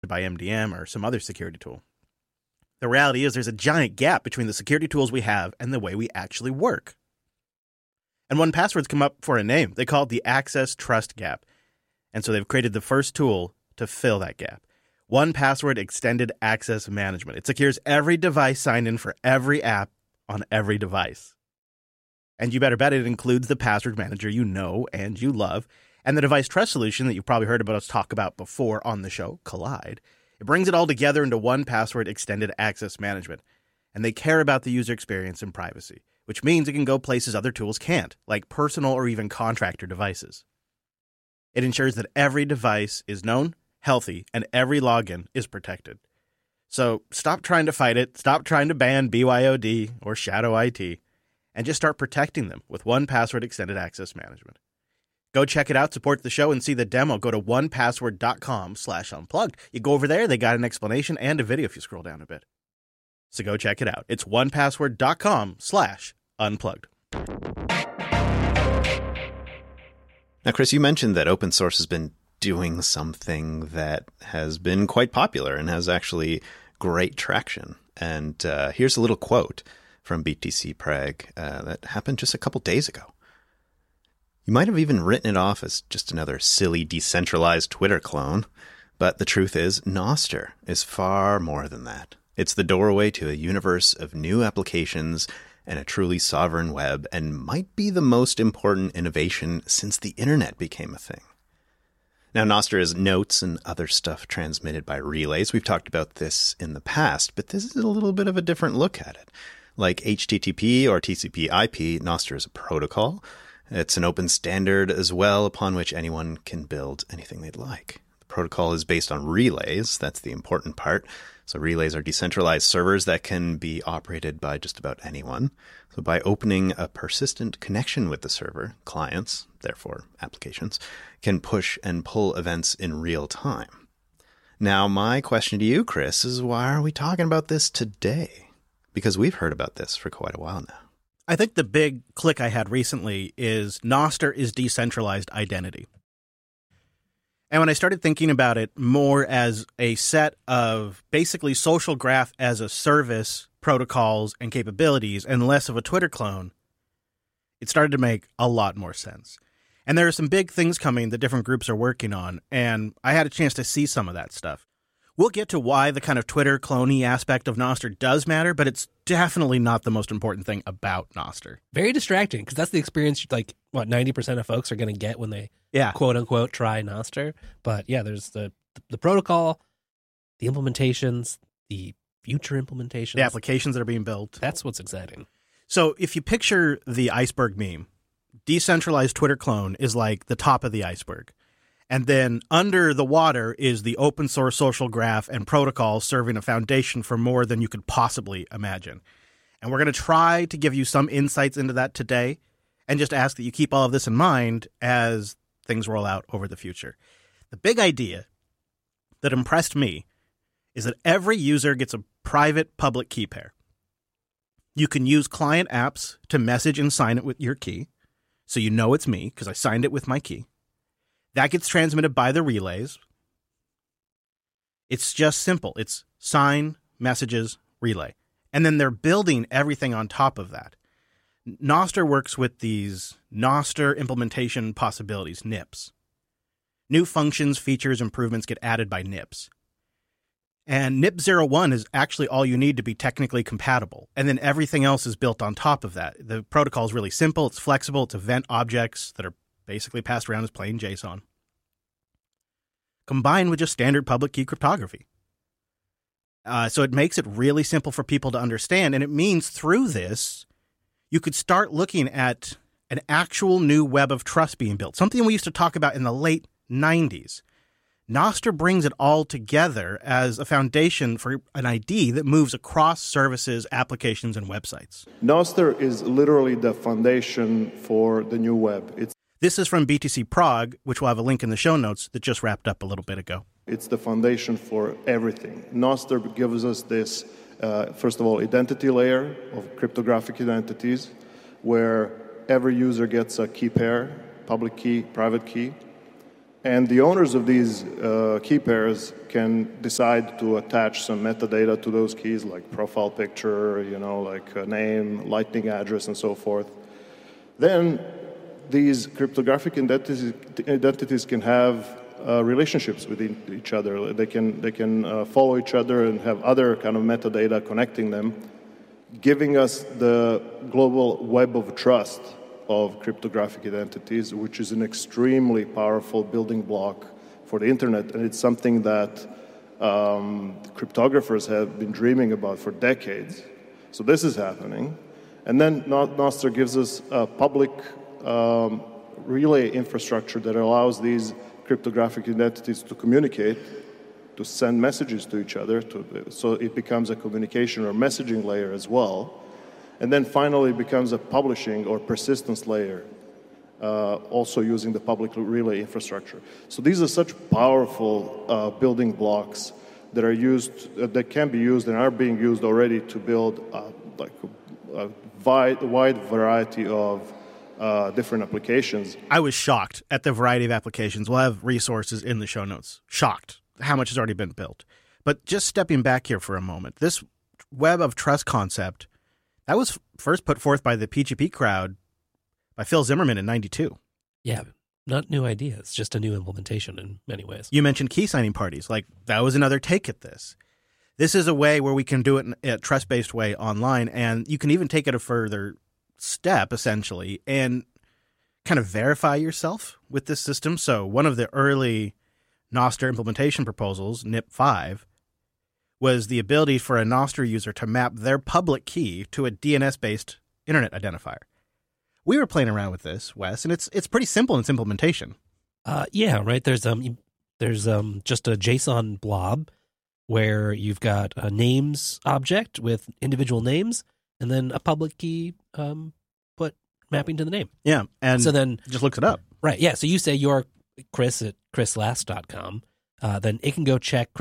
by MDM or some other security tool. The reality is there's a giant gap between the security tools we have and the way we actually work. And 1Password's come up for a name. They call it the Access Trust Gap. And so they've created the first tool to fill that gap. 1Password Extended Access Management. It secures every device signed in for every app on every device. And you better bet it includes the password manager you know and you love, and the device trust solution that you've probably heard about us talk about before on the show, Collide. It brings it all together into 1Password Extended Access Management. And they care about the user experience and privacy, which means it can go places other tools can't, like personal or even contractor devices. It ensures that every device is known, healthy, and every login is protected. So stop trying to fight it, stop trying to ban BYOD or Shadow IT, and just start protecting them with 1Password Extended Access Management. Go check it out, support the show, and see the demo. Go to 1password.com/unplugged. You go over there, they got an explanation and a video if you scroll down a bit. So go check it out. It's 1password.com/unplugged. Now, Chris, you mentioned that open source has been doing something that has been quite popular and has actually great traction. And here's a little quote from BTC Prague that happened just a couple days ago. You might have even written it off as just another silly decentralized Twitter clone, but the truth is Nostr is far more than that. It's the doorway to a universe of new applications and a truly sovereign web, and might be the most important innovation since the internet became a thing. Now, Nostr is notes and other stuff transmitted by relays. We've talked about this in the past, but this is a little bit of a different look at it. Like HTTP or TCP/IP, Nostr is a protocol. It's an open standard as well upon which anyone can build anything they'd like. The protocol is based on relays. That's the important part. So relays are decentralized servers that can be operated by just about anyone. So by opening a persistent connection with the server, clients, therefore applications, can push and pull events in real time. Now, my question to you, Chris, is why are we talking about this today? Because we've heard about this for quite a while now. I think the big click I had recently is Nostr is decentralized identity. And when I started thinking about it more as a set of basically social graph as a service protocols and capabilities and less of a Twitter clone, it started to make a lot more sense. And there are some big things coming that different groups are working on, and I had a chance to see some of that stuff. We'll get to why the kind of Twitter cloney aspect of Nostr does matter, but it's definitely not the most important thing about Nostr. Very distracting, because that's the experience, 90% of folks are going to get when they, quote-unquote, try Nostr. But yeah, there's the protocol, the implementations, the future implementations. The applications that are being built. That's what's exciting. So if you picture the iceberg meme, decentralized Twitter clone is like the top of the iceberg. And then under the water is the open source social graph and protocol serving a foundation for more than you could possibly imagine. And we're going to try to give you some insights into that today and just ask that you keep all of this in mind as things roll out over the future. The big idea that impressed me is that every user gets a private public key pair. You can use client apps to message and sign it with your key. So you know it's me because I signed it with my key. That gets transmitted by the relays. It's just simple. It's sign, messages, relay. And then they're building everything on top of that. Nostr works with these Nostr implementation possibilities, NIPs. New functions, features, improvements get added by NIPs. And NIP 01 is actually all you need to be technically compatible. And then everything else is built on top of that. The protocol is really simple. It's flexible. It's event objects that are basically passed around as plain JSON, combined with just standard public key cryptography. So it makes it really simple for people to understand, and it means through this, you could start looking at an actual new web of trust being built, something we used to talk about in the late 90s. Nostr brings it all together as a foundation for an ID that moves across services, applications, and websites. Nostr is literally the foundation for the new web. This is from BTC Prague, which we'll have a link in the show notes, that just wrapped up a little bit ago. It's the foundation for everything. Nostr gives us this, first of all, identity layer of cryptographic identities, where every user gets a key pair, public key, private key. And the owners of these key pairs can decide to attach some metadata to those keys, like profile picture, like a name, lightning address, and so forth. Then these cryptographic identities can have relationships with each other. They can follow each other and have other kind of metadata connecting them, giving us the global web of trust of cryptographic identities, which is an extremely powerful building block for the internet, and it's something that cryptographers have been dreaming about for decades. So this is happening. And then Nostr gives us a public relay infrastructure that allows these cryptographic identities to communicate, to send messages to each other, so it becomes a communication or messaging layer as well. And then finally it becomes a publishing or persistence layer, also using the public relay infrastructure. So these are such powerful building blocks that are used, that can be used and are being used already to build a wide variety of different applications. I was shocked at the variety of applications. We'll have resources in the show notes. Shocked how much has already been built. But just stepping back here for a moment, this web of trust concept, that was first put forth by the PGP crowd by Phil Zimmermann in 92. Yeah, not new ideas, just a new implementation in many ways. You mentioned key signing parties. Like, that was another take at this. This is a way where we can do it in a trust-based way online, and you can even take it a further step, essentially, and kind of verify yourself with this system. So one of the early Nostr implementation proposals, NIP5, was the ability for a Nostr user to map their public key to a DNS-based internet identifier. We were playing around with this, Wes, and it's pretty simple in its implementation. Yeah, right. There's just a JSON blob where you've got a names object with individual names, and then a public key put mapping to the name. Yeah, and so then just looks it up. Right. Yeah. So you say you're Chris at chrislast.com. Then it can go check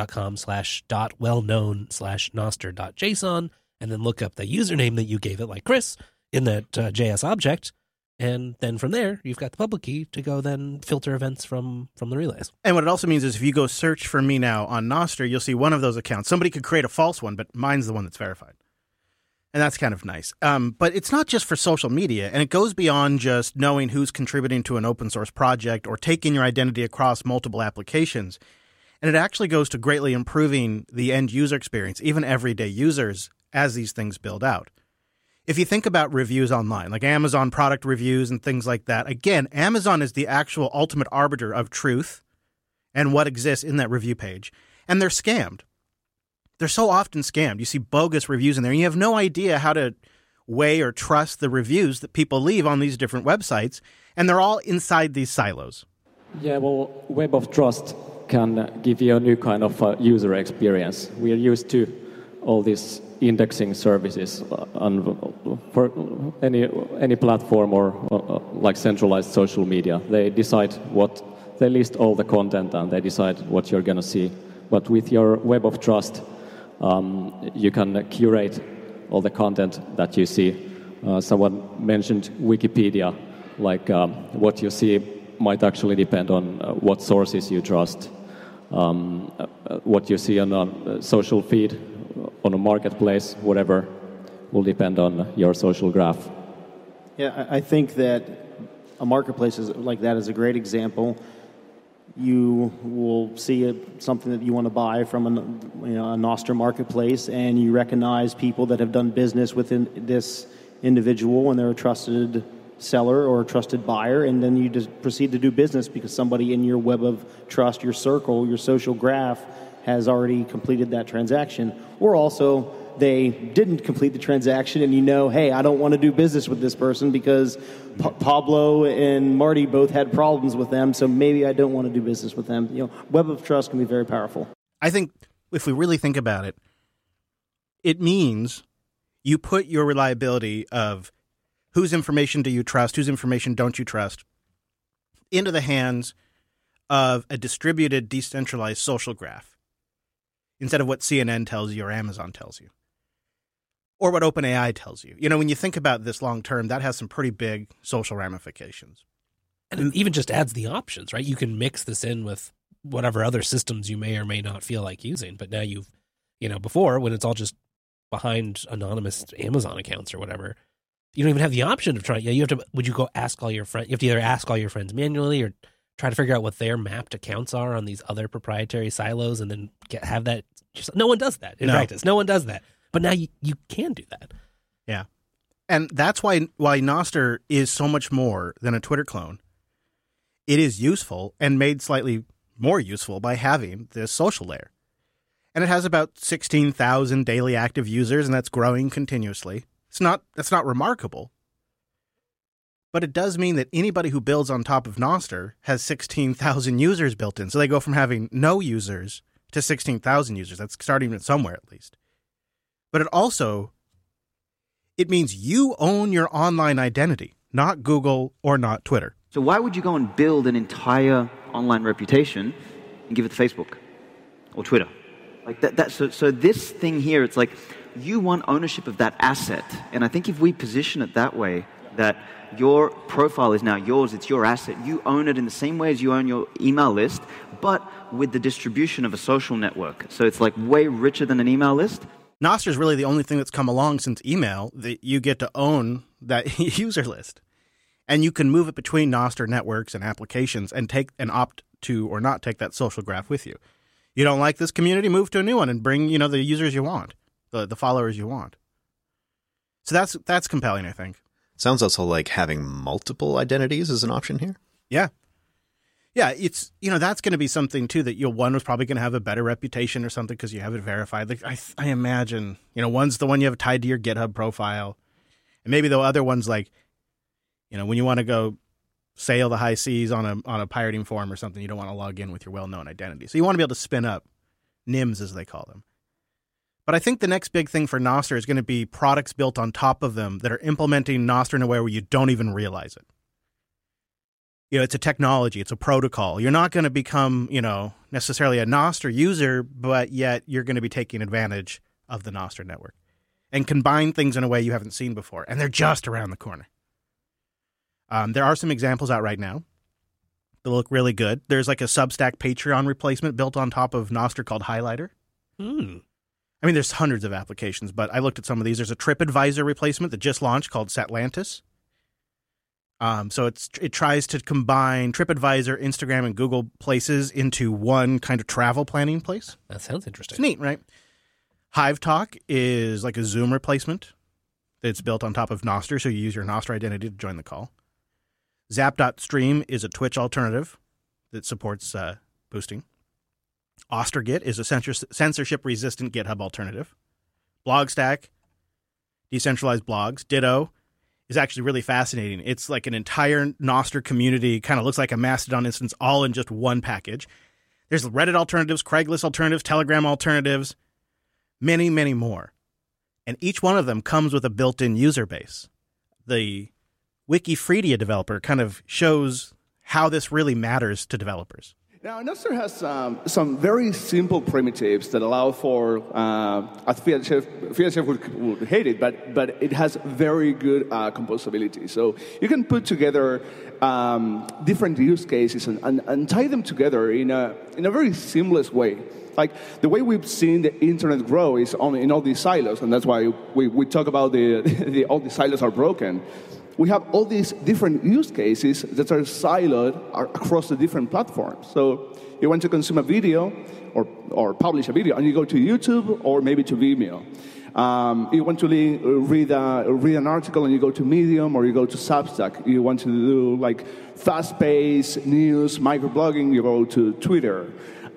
chrislast.com/.wellknown/nostr.json and then look up the username that you gave it, like Chris, in that JS object. And then from there, you've got the public key to go then filter events from the relays. And what it also means is if you go search for me now on Nostr, you'll see one of those accounts. Somebody could create a false one, but mine's the one that's verified. And that's kind of nice. But it's not just for social media, and it goes beyond just knowing who's contributing to an open source project or taking your identity across multiple applications. And it actually goes to greatly improving the end user experience, even everyday users, as these things build out. If you think about reviews online, like Amazon product reviews and things like that, again, Amazon is the actual ultimate arbiter of truth and what exists in that review page. And they're scammed. They're so often scammed. You see bogus reviews in there, and you have no idea how to weigh or trust the reviews that people leave on these different websites, and they're all inside these silos. Yeah, well, Web of Trust can give you a new kind of user experience. We are used to all these indexing services for any platform or like centralized social media. They decide they list all the content and they decide what you're going to see. But with your Web of Trust, you can curate all the content that you see. Someone mentioned Wikipedia, like what you see might actually depend on what sources you trust. What you see on a social feed, on a marketplace, whatever, will depend on your social graph. Yeah, I think that a marketplace like that is a great example. You will see something that you want to buy from a Nostr marketplace, and you recognize people that have done business within this individual, and they're a trusted seller or a trusted buyer, and then you just proceed to do business because somebody in your web of trust, your circle, your social graph, has already completed that transaction. Or also, they didn't complete the transaction, and hey, I don't want to do business with this person because Pablo and Marty both had problems with them, so maybe I don't want to do business with them. Web of trust can be very powerful. I think if we really think about it, it means you put your reliability of whose information do you trust, whose information don't you trust, into the hands of a distributed, decentralized social graph instead of what CNN tells you or Amazon tells you. Or what OpenAI tells you. When you think about this long term, that has some pretty big social ramifications. And it even just adds the options, right? You can mix this in with whatever other systems you may or may not feel like using. But now before, when it's all just behind anonymous Amazon accounts or whatever, you don't even have the option of trying. Would you go ask all your friends? You have to either ask all your friends manually or try to figure out what their mapped accounts are on these other proprietary silos and then have that. No one does that in practice. No one does that. But now you can do that. Yeah. And that's why Nostr is so much more than a Twitter clone. It is useful and made slightly more useful by having this social layer. And it has about 16,000 daily active users, and that's growing continuously. That's not remarkable. But it does mean that anybody who builds on top of Nostr has 16,000 users built in. So they go from having no users to 16,000 users. That's starting at somewhere at least. But it means you own your online identity, not Google or not Twitter. So why would you go and build an entire online reputation and give it to Facebook or Twitter? Like that. So this thing here, it's like you want ownership of that asset. And I think if we position it that way, that your profile is now yours, it's your asset, you own it in the same way as you own your email list, but with the distribution of a social network. So it's like way richer than an email list. Nostr is really the only thing that's come along since email that you get to own that user list. And you can move it between Nostr networks and applications and opt to or not take that social graph with you. You don't like this community, move to a new one and bring, the users you want, the followers you want. So that's compelling, I think. Sounds also like having multiple identities is an option here. Yeah. Yeah, it's, that's going to be something too that one was probably going to have a better reputation or something because you have it verified. Like I imagine, one's the one you have tied to your GitHub profile. And maybe the other one's like, when you want to go sail the high seas on a pirating forum or something, you don't want to log in with your well-known identity. So you want to be able to spin up NIMs, as they call them. But I think the next big thing for Nostr is going to be products built on top of them that are implementing Nostr in a way where you don't even realize it. It's a technology, it's a protocol. You're not going to become, necessarily a Nostr user, but yet you're going to be taking advantage of the Nostr network and combine things in a way you haven't seen before. And they're just around the corner. There are some examples out right now that look really good. There's like a Substack Patreon replacement built on top of Nostr called Highlighter. I mean, there's hundreds of applications, but I looked at some of these. There's a TripAdvisor replacement that just launched called Satlantis. So it tries to combine TripAdvisor, Instagram, and Google Places into one kind of travel planning place. That sounds interesting. It's neat, right? HiveTalk is like a Zoom replacement that's built on top of Nostr, so you use your Nostr identity to join the call. Zap.stream is a Twitch alternative that supports boosting. Ostergit is a censorship-resistant GitHub alternative. Blogstack, decentralized blogs. Ditto is actually really fascinating. It's like an entire Nostr community, kind of looks like a Mastodon instance, all in just one package. There's Reddit alternatives, Craigslist alternatives, Telegram alternatives, many, many more. And each one of them comes with a built-in user base. The Wikifredia developer kind of shows how this really matters to developers. Now, Nostr has some very simple primitives that allow for, Fiat Chef would hate it, but it has very good composability. So you can put together different use cases and tie them together in a very seamless way. Like the way we've seen the internet grow is in all these silos, and that's why we talk about all the silos are broken. We have all these different use cases that are siloed across the different platforms. So you want to consume a video or publish a video, and you go to YouTube or maybe to Vimeo. You want to read an article, and you go to Medium or you go to Substack. You want to do like fast-paced news, microblogging, you go to Twitter.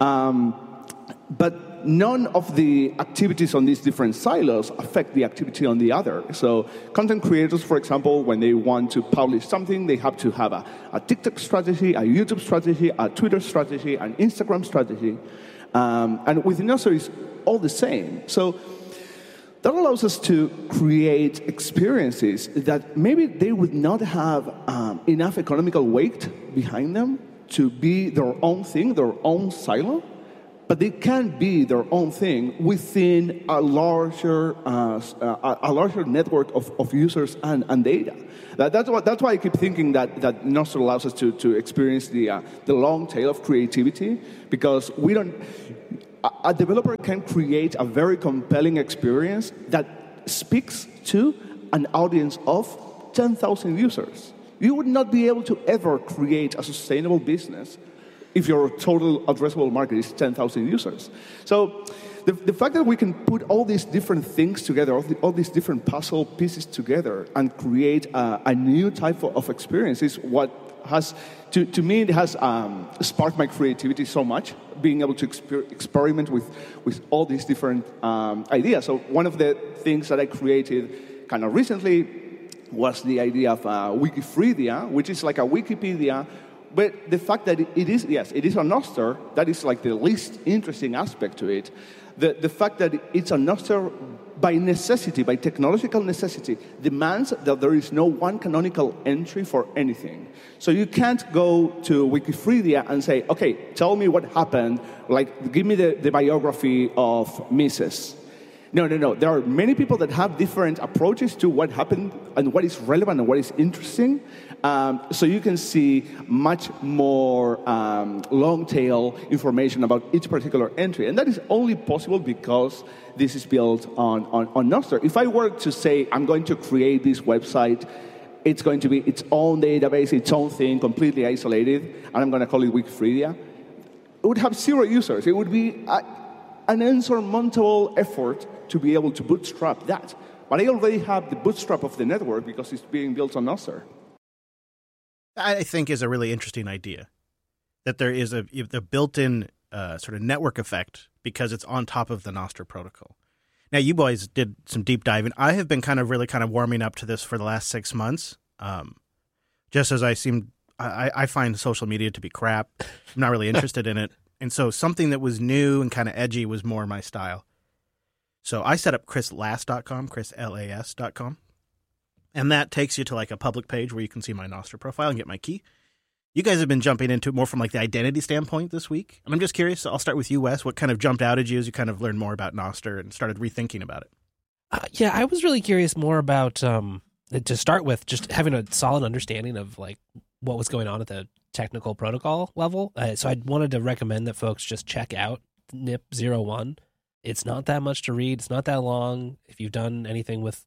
But none of the activities on these different silos affect the activity on the other. So content creators, for example, when they want to publish something, they have to have a TikTok strategy, a YouTube strategy, a Twitter strategy, an Instagram strategy. And with Nostr, it's all the same. So that allows us to create experiences that maybe they would not have enough economical weight behind them to be their own thing, their own silo. but they can be their own thing within a larger network of users and data. That's why I keep thinking that Nostr allows us to experience the long tail of creativity, because a developer can create a very compelling experience that speaks to an audience of 10,000 users. You would not be able to ever create a sustainable business if your total addressable market is 10,000 users. So the fact that we can put all these different things together, all these different puzzle pieces together and create a new type of experience is what has, to me, it has sparked my creativity so much, being able to experiment with all these different ideas. So one of the things that I created kind of recently was the idea of Wikifreedia, which is like a Wikipedia. But the fact that it is a Nostr, that is like the least interesting aspect to it. The fact that it's a Nostr by necessity, by technological necessity, demands that there is no one canonical entry for anything. So you can't go to Wikifreedia and say, okay, tell me what happened, like give me the biography of Mises. No. There are many people that have different approaches to what happened and what is relevant and what is interesting. So you can see much more long-tail information about each particular entry. And that is only possible because this is built on Nostr. If I were to say, I'm going to create this website, it's going to be its own database, its own thing, completely isolated, and I'm going to call it Wikifreedia, it would have 0 users. It would be an insurmountable effort to be able to bootstrap that. But I already have the bootstrap of the network because it's being built on Nostr. I think is a really interesting idea, that there is the built-in sort of network effect because it's on top of the Nostr protocol. Now, you boys did some deep diving. I have been kind of warming up to this for the last 6 months. Just as I find social media to be crap. I'm not really interested in it. And so something that was new and kind of edgy was more my style. So I set up chrislas.com, chrislas.com. And that takes you to like a public page where you can see my Nostr profile and get my key. You guys have been jumping into it more from like the identity standpoint this week. And I'm just curious, I'll start with you, Wes. What kind of jumped out at you as you kind of learned more about Nostr and started rethinking about it? Yeah, I was really curious more about, to start with, just having a solid understanding of like what was going on at the technical protocol level. So I wanted to recommend that folks just check out NIP01. It's not that much to read. It's not that long. If you've done anything with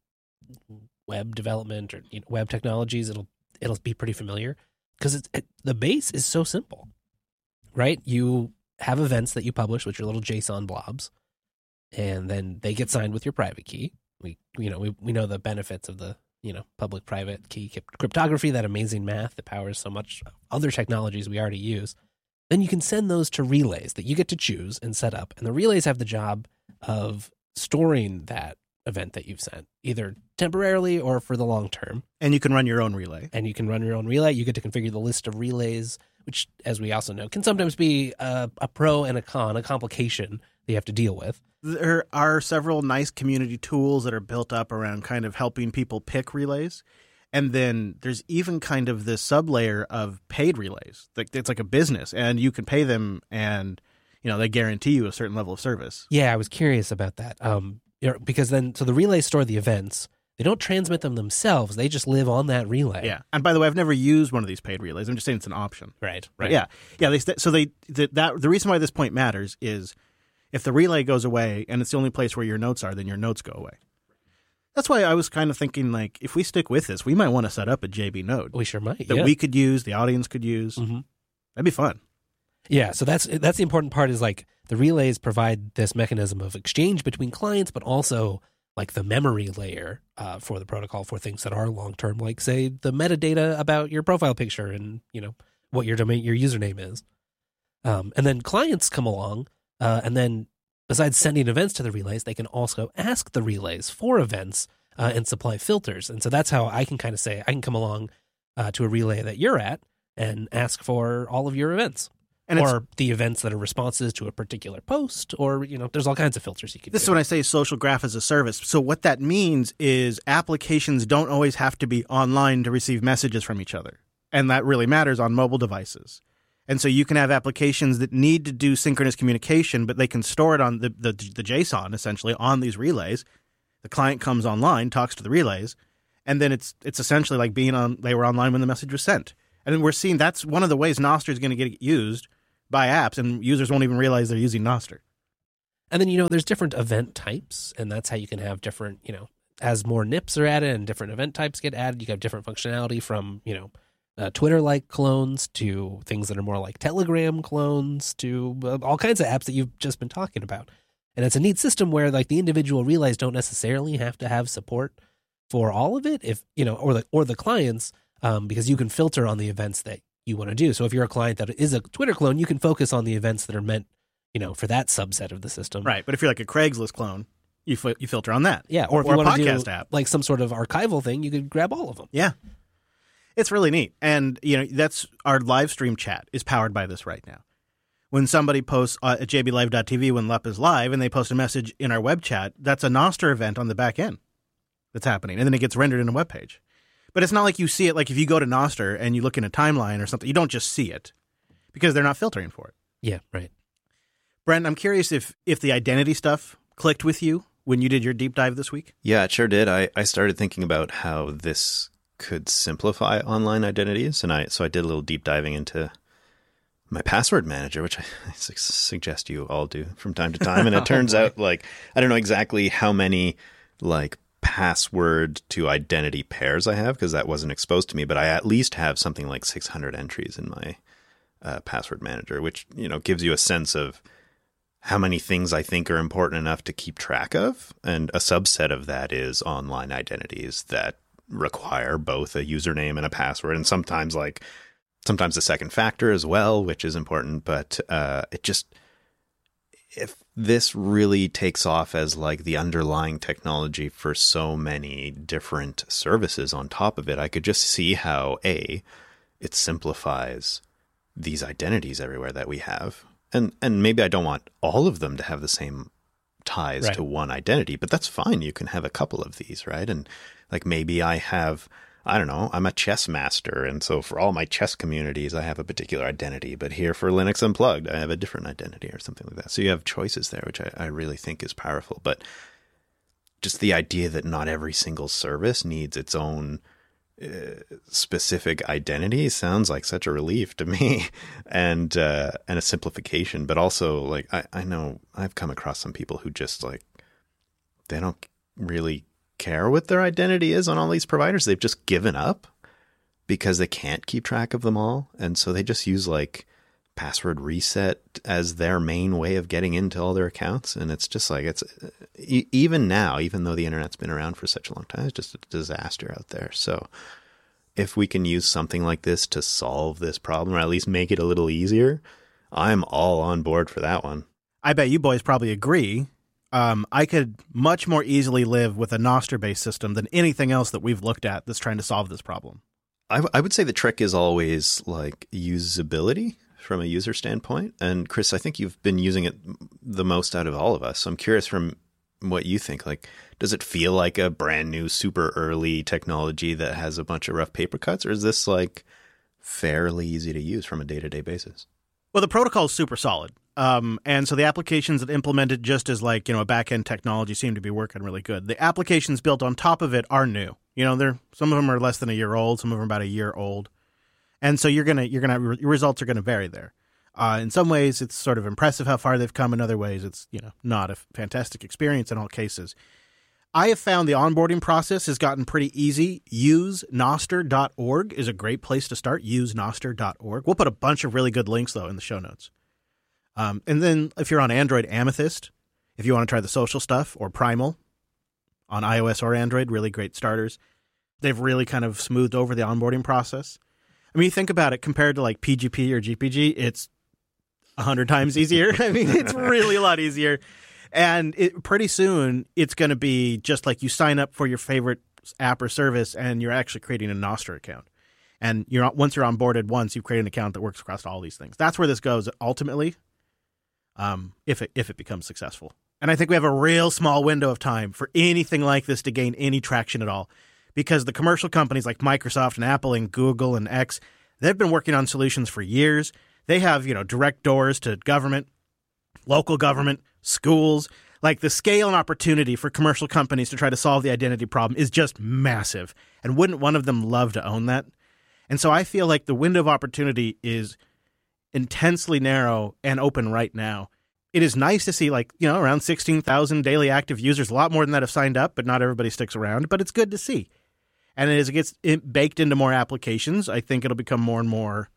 web development or web technologies, it'll be pretty familiar because the base is so simple, right? You have events that you publish with your little JSON blobs, and then they get signed with your private key. We know the benefits of the public-private key cryptography, that amazing math that powers so much other technologies we already use. Then you can send those to relays that you get to choose and set up. And the relays have the job of storing that event that you've sent, either temporarily or for the long term. And you can run your own relay. You get to configure the list of relays, which, as we also know, can sometimes be a pro and a con, a complication that you have to deal with. There are several nice community tools that are built up around kind of helping people pick relays. And then there's even kind of this sublayer of paid relays. It's like a business, and you can pay them, and they guarantee you a certain level of service. Yeah, I was curious about that. Because so the relays store the events. They don't transmit them themselves. They just live on that relay. Yeah. And by the way, I've never used one of these paid relays. I'm just saying it's an option. Right. Yeah. The reason why this point matters is if the relay goes away and it's the only place where your notes are, then your notes go away. That's why I was kind of thinking, like, if we stick with this, we might want to set up a JB node. We sure might. That we could use, the audience could use. Mm-hmm. That'd be fun. Yeah, so that's the important part is, like, the relays provide this mechanism of exchange between clients, but also, like, the memory layer for the protocol for things that are long-term, like, say, the metadata about your profile picture and, what your username is. And then clients come along, and then besides sending events to the relays, they can also ask the relays for events and supply filters. And so that's how I can kind of say, I can come along to a relay that you're at and ask for all of your events. Or the events that are responses to a particular post, or, there's all kinds of filters you can do. This is when I say social graph as a service. So what that means is applications don't always have to be online to receive messages from each other. And that really matters on mobile devices. And so you can have applications that need to do synchronous communication, but they can store it on the JSON, essentially, on these relays. The client comes online, talks to the relays, and then it's essentially like they were online when the message was sent. And we're seeing that's one of the ways Nostr is going to get used by apps, and users won't even realize they're using Nostr. And then, there's different event types, and that's how you can have different, as more NIPs are added and different event types get added, you have different functionality from, Twitter-like clones to things that are more like Telegram clones to all kinds of apps that you've just been talking about. And it's a neat system where like the individual relays don't necessarily have to have support for all of it, if or the clients, because you can filter on the events that you want to do. So if you're a client that is a Twitter clone, you can focus on the events that are meant, for that subset of the system. Right. But if you're like a Craigslist clone, you filter on that. Yeah. Or if you want to do app, like some sort of archival thing, you could grab all of them. Yeah. It's really neat. And, that's our live stream chat is powered by this right now. When somebody posts at jblive.tv when LUP is live and they post a message in our web chat, that's a Nostr event on the back end that's happening. And then it gets rendered in a web page. But it's not like you see it, like if you go to Nostr and you look in a timeline or something, you don't just see it because they're not filtering for it. Yeah, right. Brent, I'm curious if the identity stuff clicked with you when you did your deep dive this week. Yeah, it sure did. I started thinking about how this could simplify online identities. And so I did a little deep diving into my password manager, which I suggest you all do from time to time. And it turns out like, I don't know exactly how many like password to identity pairs I have because that wasn't exposed to me, but I at least have something like 600 entries in my password manager, which, gives you a sense of how many things I think are important enough to keep track of. And a subset of that is online identities that require both a username and a password, and sometimes a second factor as well, which is important. But if this really takes off as like the underlying technology for so many different services on top of it, I could just see how it simplifies these identities everywhere that we have. And maybe I don't want all of them to have the same ties to one identity, but that's fine. You can have a couple of these, right? And like maybe I have, I don't know, I'm a chess master. And so for all my chess communities, I have a particular identity. But here for Linux Unplugged, I have a different identity or something like that. So you have choices there, which I really think is powerful. But just the idea that not every single service needs its own specific identity sounds like such a relief to me and a simplification. But also, like, I know I've come across some people who just like, they don't really care what their identity is on all these providers. They've just given up because they can't keep track of them all. And so they just use like password reset as their main way of getting into all their accounts. And it's just like, it's even now, even though the internet's been around for such a long time, it's just a disaster out there. So if we can use something like this to solve this problem, or at least make it a little easier, I'm all on board for that one. I bet you boys probably agree. I could much more easily live with a Nostr-based system than anything else that we've looked at that's trying to solve this problem. I would say the trick is always like usability from a user standpoint. And Chris, I think you've been using it the most out of all of us. So I'm curious from what you think. Like, does it feel like a brand new, super early technology that has a bunch of rough paper cuts, or is this like fairly easy to use from a day-to-day basis? Well, the protocol is super solid. And so the applications that implement it just as like, a back-end technology seem to be working really good. The applications built on top of it are new. Some of them are less than a year old, some of them are about a year old. And so your results are going to vary there. In some ways, it's sort of impressive how far they've come. In other ways, it's, not a fantastic experience in all cases. I have found the onboarding process has gotten pretty easy. UseNostr.org is a great place to start. UseNostr.org. We'll put a bunch of really good links, though, in the show notes. And then if you're on Android, Amethyst. If you want to try the social stuff, or Primal on iOS or Android, really great starters. They've really kind of smoothed over the onboarding process. I mean, you think about it, compared to like PGP or GPG, it's 100 times easier. I mean, it's really a lot easier. And pretty soon, it's going to be just like you sign up for your favorite app or service, and you're actually creating a Nostr account. And once you're onboarded once, you've created an account that works across all these things. That's where this goes ultimately, if it becomes successful. And I think we have a real small window of time for anything like this to gain any traction at all, because the commercial companies like Microsoft and Apple and Google and X, they've been working on solutions for years. They have, direct doors to government, local government, schools. Like the scale and opportunity for commercial companies to try to solve the identity problem is just massive. And wouldn't one of them love to own that? And so I feel like the window of opportunity is intensely narrow and open right now. It is nice to see around 16,000 daily active users. A lot more than that have signed up, but not everybody sticks around. But it's good to see. And as it gets baked into more applications, I think it'll become more and more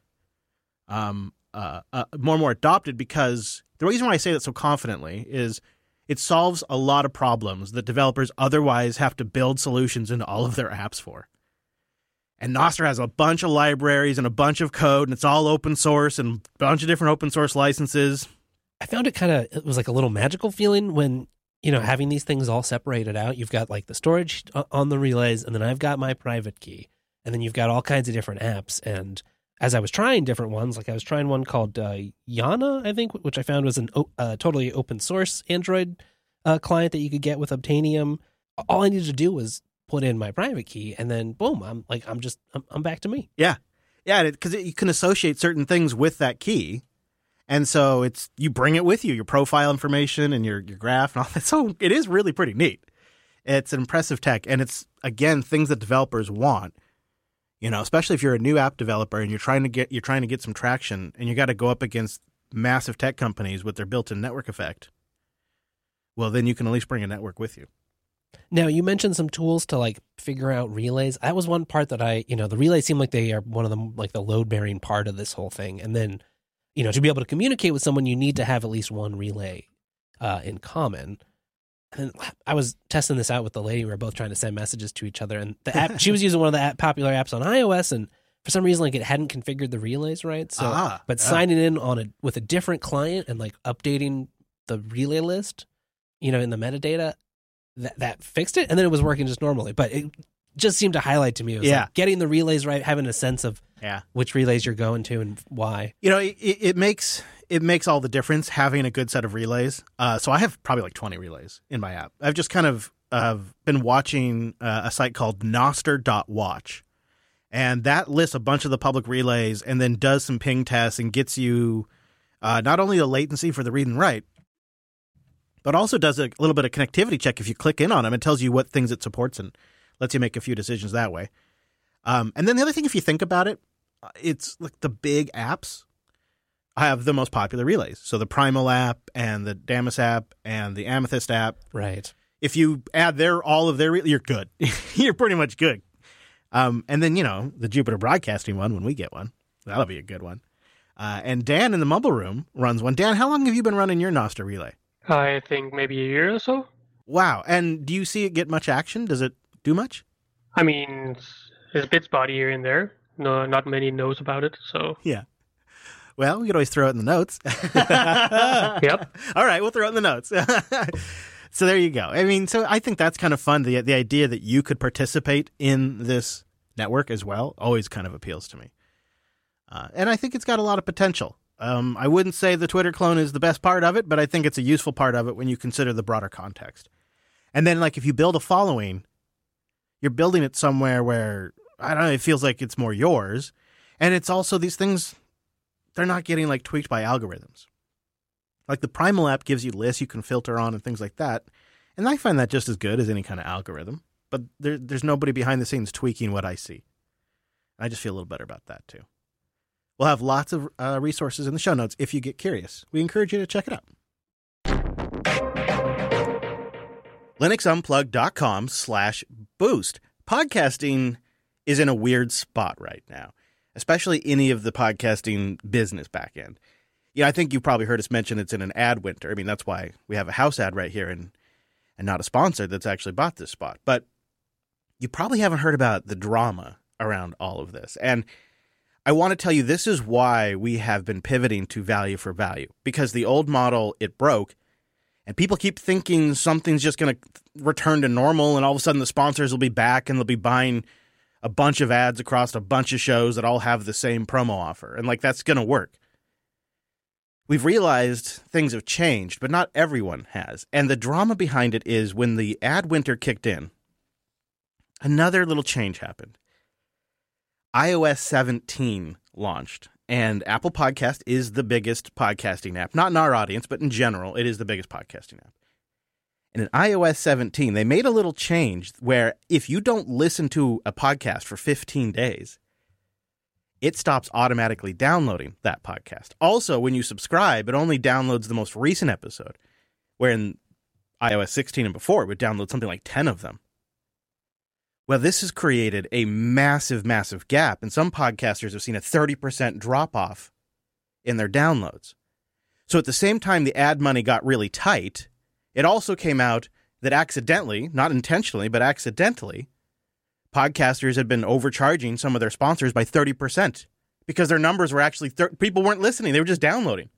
adopted, because the reason why I say that so confidently is it solves a lot of problems that developers otherwise have to build solutions into all of their apps for. And Nostr has a bunch of libraries and a bunch of code, and it's all open source and a bunch of different open source licenses. I found it was like a little magical feeling when, having these things all separated out. You've got like the storage on the relays, and then I've got my private key, and then you've got all kinds of different apps. And as I was trying different ones, like I was trying one called Yana, I think, which I found was an totally open source Android client that you could get with Obtainium. All I needed to do was put in my private key, and then boom, I'm back to me. Yeah, because you can associate certain things with that key, and so you bring it with you, your profile information and your graph and all that. So it is really pretty neat. It's an impressive tech, and it's again things that developers want. Especially if you're a new app developer and you're trying to get some traction, and you got to go up against massive tech companies with their built-in network effect. Well, then you can at least bring a network with you. Now, you mentioned some tools to figure out relays. That was one part that the relays seem like they are one of the the load-bearing part of this whole thing. And then, to be able to communicate with someone, you need to have at least one relay in common. And I was testing this out with the lady. We were both trying to send messages to each other, and the app, she was using one of the popular apps on iOS, and for some reason, it hadn't configured the relays right. So, signing in with a different client and updating the relay list, in the metadata, that fixed it, and then it was working just normally. But it just seemed to highlight to me, it was getting the relays right, having a sense of which relays you're going to and why. It makes all the difference having a good set of relays. So I have probably 20 relays in my app. I've just kind of been watching a site called Nostr.watch, and that lists a bunch of the public relays and then does some ping tests and gets you not only the latency for the read and write, but also does a little bit of connectivity check. If you click in on them, it tells you what things it supports and lets you make a few decisions that way. And then the other thing, if you think about it, it's the big apps have the most popular relays. So the Primal app and the Damus app and the Amethyst app. Right. If you add all of their, you're good. You're pretty much good. And then, the Jupiter Broadcasting one, when we get one, that'll be a good one. And Dan in the Mumble Room runs one. Dan, how long have you been running your Nostr relay? I think maybe a year or so. Wow. And do you see it get much action? Does it do much? I mean, it's a bit spotty here and there. No, not many knows about it, so... Yeah. Well, we could always throw it in the notes. Yep. All right, we'll throw it in the notes. So there you go. I mean, so I think that's kind of fun. The idea that you could participate in this network as well always kind of appeals to me. And I think it's got a lot of potential. I wouldn't say the Twitter clone is the best part of it, but I think it's a useful part of it when you consider the broader context. And then, if you build a following, you're building it somewhere where, I don't know, it feels like it's more yours. And it's also these things, they're not getting tweaked by algorithms. The Primal app gives you lists you can filter on and things like that. And I find that just as good as any kind of algorithm. But there's nobody behind the scenes tweaking what I see. I just feel a little better about that too. We'll have lots of resources in the show notes if you get curious. We encourage you to check it out. LinuxUnplugged.com/boost. Podcasting is in a weird spot right now, especially any of the podcasting business backend. I think you've probably heard us mention it's in an ad winter. I mean, that's why we have a house ad right here and not a sponsor that's actually bought this spot. But you probably haven't heard about the drama around all of this. And I want to tell you, this is why we have been pivoting to value for value, because the old model, it broke, and people keep thinking something's just going to return to normal, and all of a sudden the sponsors will be back and they'll be buying a bunch of ads across a bunch of shows that all have the same promo offer, and that's going to work. We've realized things have changed, but not everyone has. And the drama behind it is when the ad winter kicked in, another little change happened. iOS 17 launched, and Apple Podcast is the biggest podcasting app. Not in our audience, but in general, it is the biggest podcasting app. And in iOS 17, they made a little change where if you don't listen to a podcast for 15 days, it stops automatically downloading that podcast. Also, when you subscribe, it only downloads the most recent episode, where in iOS 16 and before, it would download something like 10 of them. Well, this has created a massive, massive gap, and some podcasters have seen a 30% drop-off in their downloads. So at the same time the ad money got really tight, it also came out that accidentally, not intentionally, but accidentally, podcasters had been overcharging some of their sponsors by 30% because their numbers were actually, people weren't listening, they were just downloading.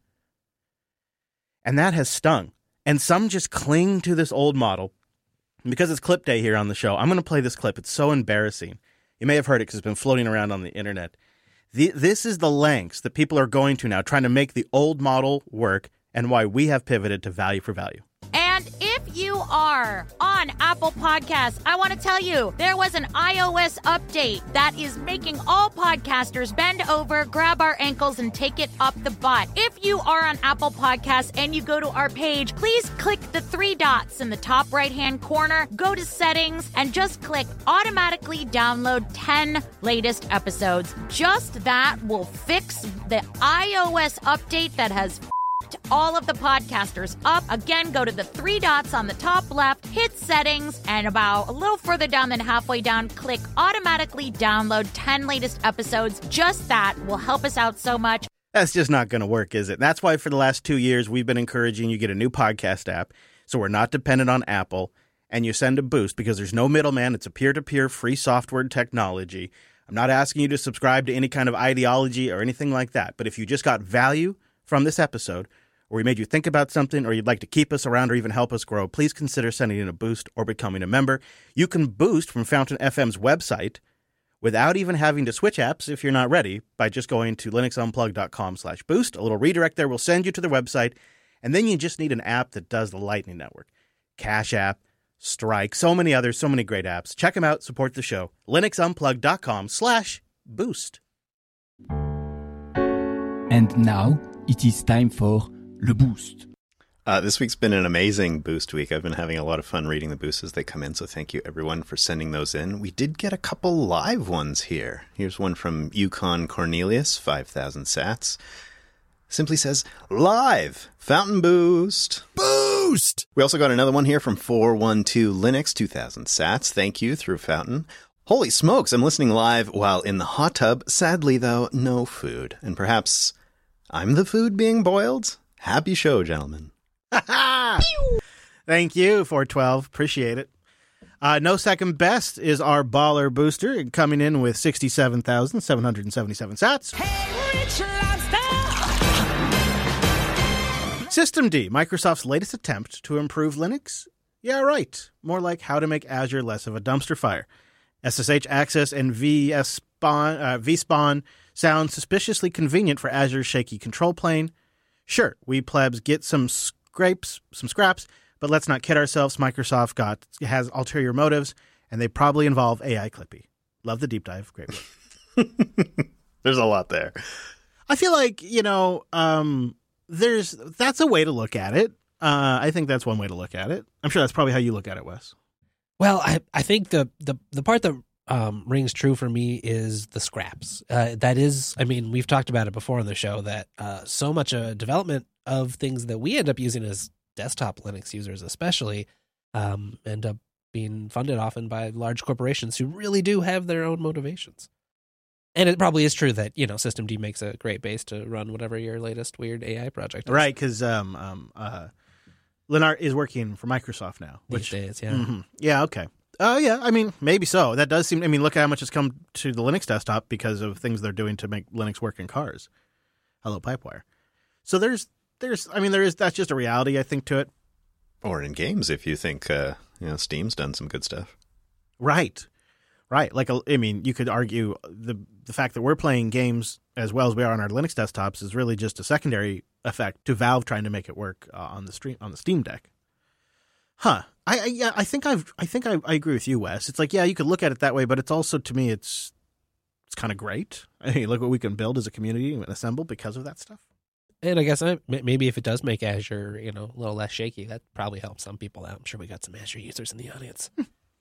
And that has stung. And some just cling to this old model. And because it's clip day here on the show, I'm going to play this clip. It's so embarrassing. You may have heard it because it's been floating around on the internet. This is the lengths that people are going to now trying to make the old model work and why we have pivoted to value for value. And if you are on Apple Podcasts, I want to tell you, there was an iOS update that is making all podcasters bend over, grab our ankles, and take it up the butt. If you are on Apple Podcasts and you go to our page, please click the 3 dots in the top right-hand corner, go to settings, and just click automatically download 10 latest episodes. Just that will fix the iOS update that has all of the podcasters up. Again, go to the 3 dots on the top left, hit settings, and about a little further down than halfway down, click automatically download 10 latest episodes. Just that will help us out so much. That's just not going to work, is it? That's why for the last 2 years, we've been encouraging you get a new podcast app so we're not dependent on Apple, and you send a boost because there's no middleman. It's a peer-to-peer free software technology. I'm not asking you to subscribe to any kind of ideology or anything like that, but if you just got value from this episode, or we made you think about something, or you'd like to keep us around or even help us grow, please consider sending in a boost or becoming a member. You can boost from Fountain FM's website without even having to switch apps if you're not ready by just going to linuxunplug.com/boost. A little redirect there will send you to their website, and then you just need an app that does the Lightning Network. Cash App, Strike, so many others, so many great apps. Check them out, support the show. linuxunplug.com/boost. And now it is time for Le Boost. This week's been an amazing Boost week. I've been having a lot of fun reading the boosts as they come in, so thank you everyone for sending those in. We did get a couple live ones here. Here's one from Yukon Cornelius, 5,000 sats. Simply says, live! Fountain Boost! Boost! We also got another one here from 412 Linux, 2,000 sats. Thank you, through Fountain. Holy smokes, I'm listening live while in the hot tub. Sadly, though, no food. And perhaps I'm the food being boiled? Happy show, gentlemen. Thank you, 412. Appreciate it. No second best is our baller booster, coming in with 67,777 sats. Hey, Rich Systemd, Microsoft's latest attempt to improve Linux? Yeah, right. More like how to make Azure less of a dumpster fire. SSH access and vSpawn sound suspiciously convenient for Azure's shaky control plane. Sure, we plebs get some scraps, but let's not kid ourselves. Microsoft has ulterior motives, and they probably involve AI Clippy. Love the deep dive. Great work. There's a lot there. I feel like, that's a way to look at it. I think that's one way to look at it. I'm sure that's probably how you look at it, Wes. Well, I think the part that rings true for me is the scraps. That is, we've talked about it before on the show that so much development of things that we end up using as desktop Linux users especially end up being funded often by large corporations who really do have their own motivations. And it probably is true that, Systemd makes a great base to run whatever your latest weird AI project is. Right, because Lennart is working for Microsoft now. These days, yeah. Mm-hmm. Yeah, okay. Yeah, maybe so. That does seem, look at how much has come to the Linux desktop because of things they're doing to make Linux work in cars. Hello, Pipewire. So that's just a reality, I think, to it. Or in games, if you think, Steam's done some good stuff. Right. Like, you could argue the fact that we're playing games as well as we are on our Linux desktops is really just a secondary effect to Valve trying to make it work on the Steam Deck. Huh. I think I agree with you, Wes. It's like, yeah, you could look at it that way, but it's also, to me, it's it's kind of great. I mean, look what we can build as a community and assemble because of that stuff. And I guess maybe if it does make Azure, a little less shaky, that probably helps some people out. I'm sure we got some Azure users in the audience.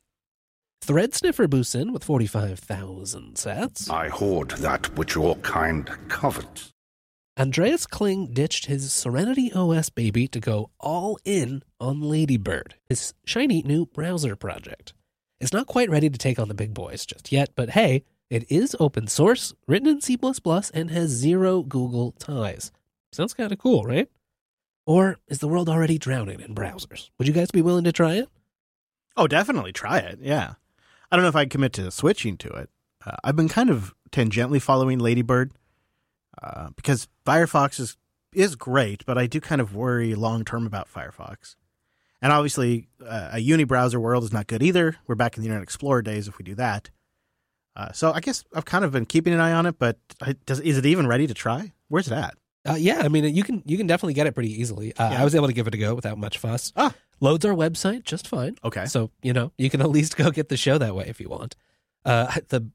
Thread Sniffer boosts in with 45,000 sats. I hoard that which your kind covets. Andreas Kling ditched his Serenity OS baby to go all in on Ladybird, his shiny new browser project. It's not quite ready to take on the big boys just yet, but hey, it is open source, written in C++, and has 0 Google ties. Sounds kind of cool, right? Or is the world already drowning in browsers? Would you guys be willing to try it? Oh, definitely try it, yeah. I don't know if I'd commit to switching to it. I've been kind of tangentially following Ladybird because Firefox is great, but I do kind of worry long-term about Firefox. And obviously, a uni-browser world is not good either. We're back in the Internet Explorer days if we do that. So I guess I've kind of been keeping an eye on it, but is it even ready to try? Where's it at? Yeah, I mean, you can definitely get it pretty easily. I was able to give it a go without much fuss. Loads our website just fine. Okay. So, you can at least go get the show that way if you want. The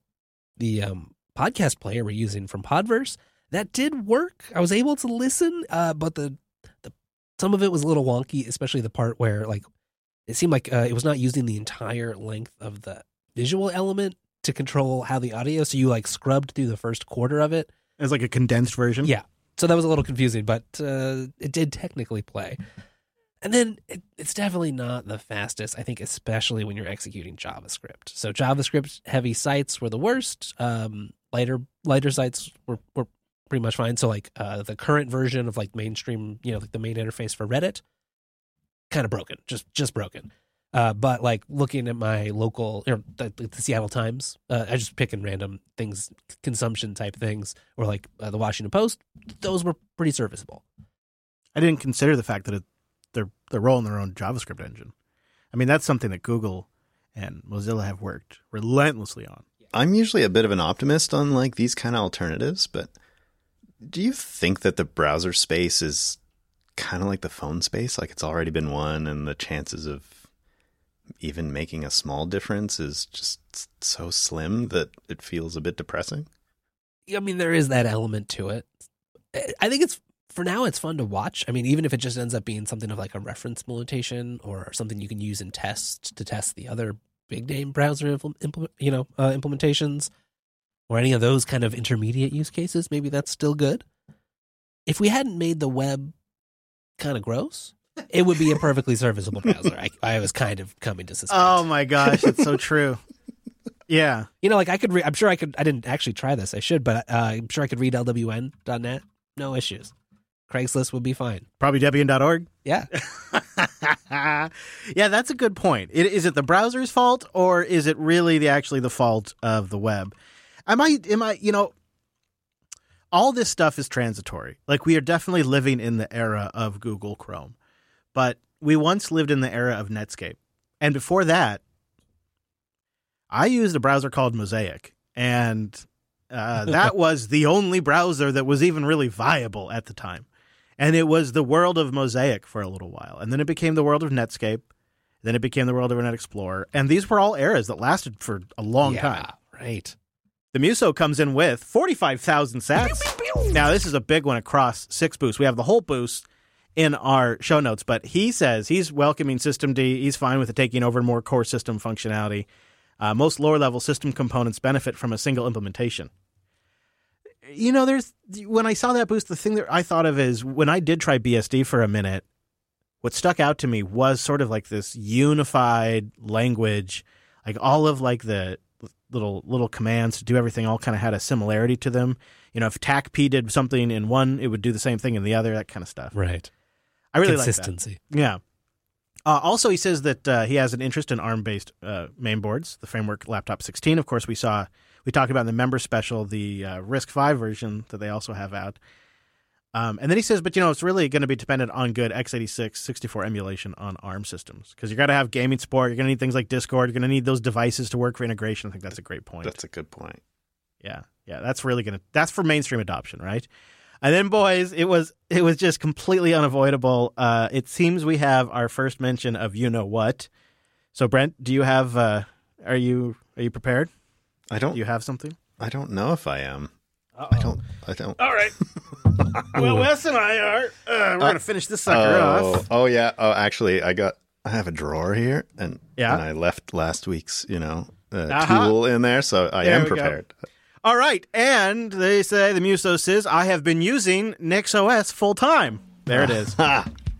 podcast player we're using from Podverse, that did work. I was able to listen, but the some of it was a little wonky, especially the part where it seemed like it was not using the entire length of the visual element to control how the audio. So you scrubbed through the first quarter of it. It's like a condensed version. Yeah. So that was a little confusing, but it did technically play. And then it's definitely not the fastest, I think, especially when you're executing JavaScript. So JavaScript-heavy sites were the worst. Lighter sites were pretty much fine. So the current version of mainstream, the main interface for Reddit, kind of broken, just broken. But looking at my local, the Seattle Times, I just picking random things, consumption type things, or the Washington Post, those were pretty serviceable. I didn't consider the fact that they're rolling their own JavaScript engine. I mean, that's something that Google and Mozilla have worked relentlessly on. I'm usually a bit of an optimist on these kind of alternatives, but do you think that the browser space is kind of like the phone space? It's already been won, and the chances of even making a small difference is just so slim that it feels a bit depressing? I mean, there is that element to it. I think for now, it's fun to watch. I mean, even if it just ends up being something of a reference implementation or something you can use in tests to test the other big name browser implementations or any of those kind of intermediate use cases, maybe that's still good. If we hadn't made the web kind of gross, it would be a perfectly serviceable browser. I was kind of coming to suspect. Oh my gosh, it's so true. Yeah. I could I'm sure I could, I didn't actually try this, I should, but I'm sure I could read lwn.net. No issues. Craigslist would be fine. Probably Debian.org. Yeah. Yeah, that's a good point. Is it the browser's fault, or is it really actually the fault of the web? All this stuff is transitory. We are definitely living in the era of Google Chrome. But we once lived in the era of Netscape. And before that, I used a browser called Mosaic. And that was the only browser that was even really viable at the time. And it was the world of Mosaic for a little while. And then it became the world of Netscape. Then it became the world of Internet Explorer. And these were all eras that lasted for a long time. Right. The Muso comes in with 45,000 sats. Now, this is a big one across 6 boosts. We have the whole boost in our show notes, but he says he's welcoming Systemd. He's fine with it taking over more core system functionality. Most lower-level system components benefit from a single implementation. When I saw that boost, the thing that I thought of is when I did try BSD for a minute, what stuck out to me was sort of this unified language, all of the little commands to do everything all kind of had a similarity to them. If TACP did something in one, it would do the same thing in the other, that kind of stuff. Right. I really Consistency. Like that. Yeah. Also, he says that he has an interest in ARM-based mainboards, the Framework Laptop 16. Of course, we talked about in the member special the RISC-V version that they also have out. And then he says, but it's really going to be dependent on good x86 64 emulation on ARM systems, because you're going to have gaming support. You're going to need things like Discord. You're going to need those devices to work for integration. I think that's a great point. That's a good point. Yeah. That's that's for mainstream adoption, right? And then, boys, it was just completely unavoidable. It seems we have our first mention of what. So, Brent, do you have? Are you prepared? I don't. Do you have something? I don't know if I am. Uh-oh. I don't. All right. Well, Wes and I are. We're going to finish this sucker off. Oh, yeah. Oh, actually, I have a drawer here, and Yeah? I left last week's, tool in there, so I There am we go. prepared. All right. And they say, the Muso says, I have been using NixOS full time. There it is. All